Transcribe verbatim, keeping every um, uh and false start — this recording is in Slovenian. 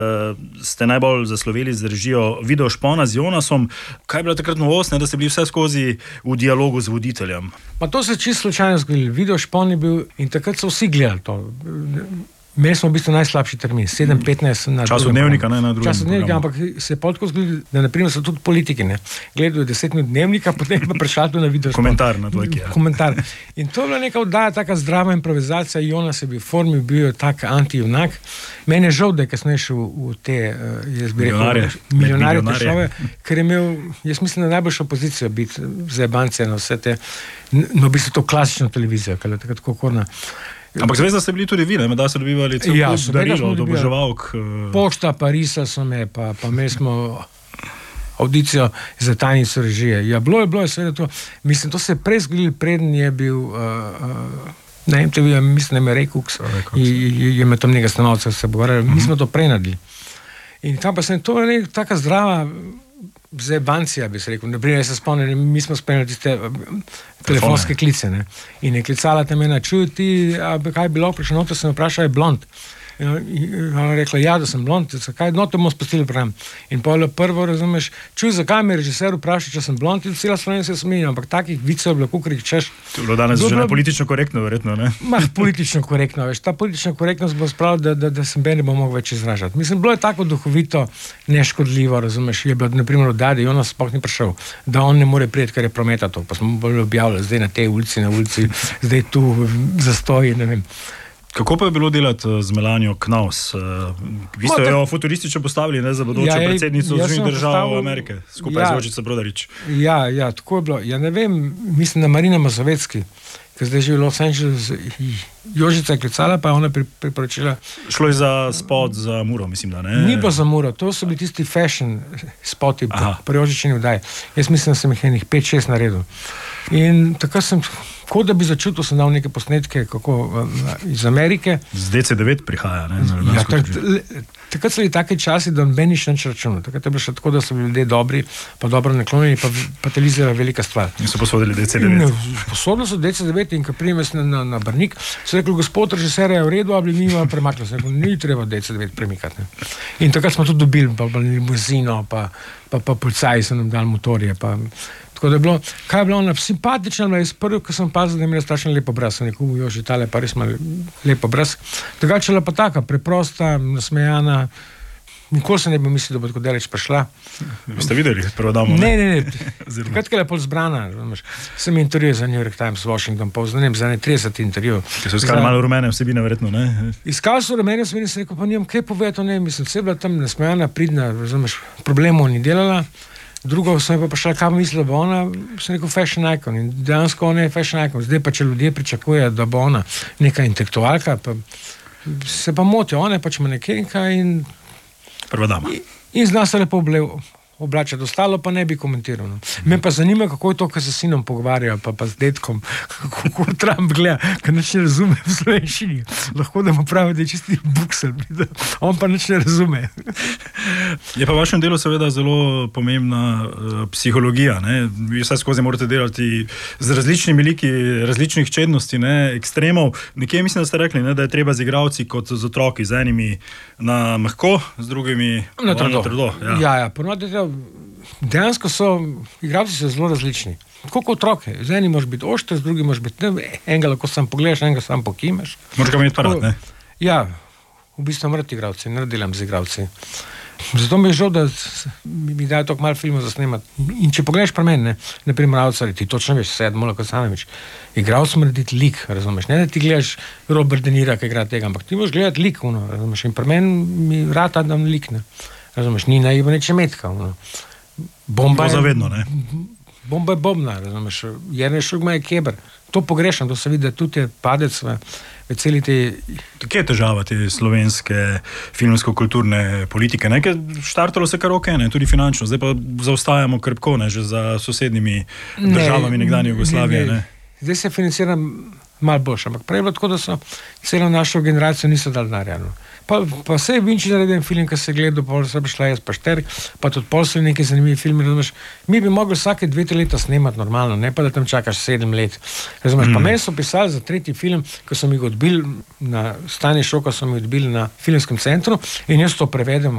ste najbolj zasloveli z režijo Video špona z Jonasom. Kaj je bila takrat novost, ne, da ste bili vse skozi v dialogu z voditeljem? Pa to se čisto slučajno zgodilo. Video špon je bil in takrat so vsi gledali to. Imeli smo v bistvu najslabši termin, sedem petnajst na času dnevnika, ne na drugem. Času dnevnika, ampak se je pa tako zgodilo, da naprimer so tudi politiki, ne, gledajo deset minut dnevnika, potem pa prešalto na video špon. Komentar na dvojki. Ja. Komentar. In to je bila neka oddaja, taka zdrava improvizacija, Jonas je bil v formi, bil je tak anti-junak. Meni je žal, da je kasneje šel v te, jaz bi rekel, milijonarje tešove, ker je imel, jaz mislim, da najboljšo pozicijo biti za jebance na vse te, no v bistvu to klasično televizijo, kaj je tako korna. Ampak zvezda ste bili tudi vi, ne? Da ste dobivali cel ja, kup darilo od oboževalk. Pošta, pa Risa so me, pa, pa imeli smo audicijo za tajnico režije. Ja, bilo je, bilo je seveda to. Mislim, to se je prej zgodilo, preden je bil uh, uh, na M T V, mislim, da je me Rekuks, je, je me tam nekaj stanovcev se pogovarjali. Mi smo to prej naredili. In tam pa sem, to je neka taka zdrava zebancija, bi se rekel. Naprimer, jaz se spomnim, mi smo spremljali tiste telefonske klice, ne. In je klicala tam ena, čuj ti, a kaj je bilo, prišel noter, sem vprašal, je blond. In ona rekla, ja, da sem blond, zakaj, no, to bomo spustili program. In pa je prvo, razumeš, čuj, zakaj me režiser vpraša, če sem blond, in cela Slovenija se smeni, ampak takih vicev je bilo, kukor jih češ. To je bilo danes že politično korektno, verjetno, ne? Mah, politično korektno, veš, ta politična korektnost bo spravila, da, da, da sem ben ne bo mogel več izražati. Mislim, bilo je tako duhovito, neškodljivo, razumeš, je bilo, na primer, oddaja, Jonas sploh ni prišel, da on ne more priti, ker je prometa to, pa smo bolj objavljali, zdaj na tej ulici, na ulici, zdaj tu zastoji, ne vem. Kako pa je bilo delati z Melanijo Knaus? Vi ste jo futuristično postavili, ne, za bodočo ja, predsednico Združenih držav postavil... Amerike, skupaj ja, z Jožico Brodarič. Ja, ja, tako je bilo. Ja, ne vem, mislim, da Marina Mazovecki, ki zdaj živi v Los Angeles, Jožica je klicala, pa je ona priporočila. Šlo je za spot za Muro, mislim, da ne? Ni bilo za Muro, to so bili tisti fashion spoti pri Jožičini vdaji. Jaz mislim, da sem jih enih pet šest naredil. In tako sem, kot da bi začutil, sem dal neke posnetke, kako iz Amerike. Z D C devet prihaja, ne? Ja, tak, takrat so bili take časi, da ben nič neč računal. Takrat je bilo še tako, da so bili ljudje dobri, pa dobro naklonjeni, pa, pa televizija velika stvar. In so posodili D C devet. Posodili so D C devet in ko prijem na, na, na Brnik, so rekli, gospod režiser je v redu, ali mi ima premaknil. So rekli, ni treba D C devet premikati. Ne? In takrat smo tudi dobili, pa, pa limuzino, pa, pa, pa policaji so nam dali motorje, pa tako da je bilo, kaj je bilo ona simpatična, no, jaz prvi, ko sem pazil, da je imela strašno lepo obraz, sem rekel, joži, tale pa res ima lepo obraz. Drugače je pa taka, preprosta, nasmejana, nikoli se ne bi mislil, da bo tako daleč prišla. Vi ste videli, prvo damo? Ne, ne, ne, takrat, ko je lepo zbrana, razumeš, sem intervju za New York Times, Washington Post, ne vem, za ne trideset intervju. Ki so iskali malo rumene vsebine, verjetno, ne? Iskali so rumene vsebine, sem rekel, pa nijem, kaj povedati, ne, mislim, vse bila tam nasmejana, pridna, razumeš, problemov ni delala. Drugo sem pa prišla, kaj mislila, bo ona, sem rekel, fashion icon in dejansko ona je fashion icon. Zdaj pa, če ljudje pričakujejo, da bo ona neka intelektualka, pa se pa motijo, ona je pač manekenka in prva dama. In, in zna se lepo oblačati, ostalo pa ne bi komentiral. No. Me pa zanima, kako je to, ko se sinom pogovarjajo, pa, pa z detkom, kako Trump gleda, ker nič ne razume v slovenščini. Lahko da mu pravi, da je čisti buksel, da on pa nič ne razume. Je pa v vašem delu seveda zelo pomembna uh, psihologija, ne? Vi vse skozi morate delati z različnimi liki, različnih čednosti, ne? Ekstremov. Nekje mislim, da ste rekli, ne? Da je treba z igralci kot z otroki, z enimi na mehko, z drugimi na trdo. Na trdo ja, ja, ja ponovno je dejansko so, igralci so zelo različni. Tako kot otroke. Z enim moraš biti ošter, z drugim moraš biti, ne, enega lahko sam pogledaš, enega sam pokimeš. Moraš ga imeti parat, ne? Ja, v bistvu mrti igralci, ne delam z igralci. Zato mi je žal, da mi dajo toliko malo filmov za snemati. In če pogledaš pri meni, ne, na primer Avcari, ti točno veš, Sedmo Lakosanovič, igralc mora biti lik, razumeš, ne da ti gledaš Robert De Niro, ki igra tega, ampak ti moraš gledati lik, ono, razumeš, in pri meni mi rata dam lik, ne, razumeš, ni naiva neče metka, ono. Bomba je... Zavedno, ne? Bomba je bombna, razumeš, Jernej Šugma je keber. To pogrešam, to se vidi, da tudi je padec v, v celi te... Kje je težava te slovenske filmsko-kulturne politike? Nekaj štartalo se kar okej, ne, tudi finančno, zdaj pa zaostajamo krpko, ne, že za sosednjimi državami nekdanje Jugoslavije, ne. Zdaj se financira malo boljše, ampak prej je bilo tako, da so celo našo generacijo niso dali denarja. No. Pa, pa se je Vinči naredil film, ki se je gledal, pol se bi šla jaz pa Šterk, pa tudi pol so neki zanimivi filmi, razumeš. Mi bi mogli vsake dve, tri leta snemati normalno, ne pa da tam čakaš sedem let. Razumeš, mm. pa meni so pisali za tretji film, ko so mi ga odbili na Stanje šoka, so mi odbili na filmskem centru in jaz to prevedem